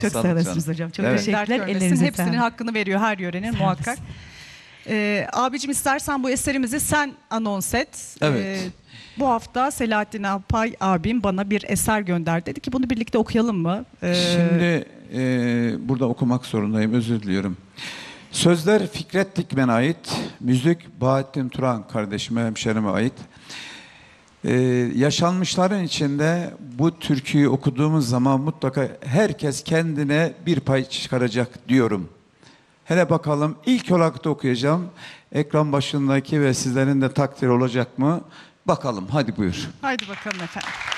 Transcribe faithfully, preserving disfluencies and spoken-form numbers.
Çok sağ olasınız hocam. Çok evet. teşekkürler. Ellerinize Hepsinin sağlık. hakkını veriyor her yörenin sağ muhakkak. Ee, abicim istersen bu eserimizi sen anons et. Evet. Ee, bu hafta Selahattin Alpay abim bana bir eser gönderdi. Dedi ki bunu birlikte okuyalım mı? Ee, Şimdi e, burada okumak zorundayım. Özür diliyorum. Sözler Fikret Dikmen'e ait. Müzik Bahattin Turan kardeşime, hemşerime ait. Ee, yaşanmışların içinde bu türküyü okuduğumuz zaman mutlaka herkes kendine bir pay çıkaracak diyorum. Hele bakalım, ilk olarak da okuyacağım. Ekran başındaki ve sizlerin de takdiri olacak mı? Bakalım, hadi buyur. Haydi bakalım efendim.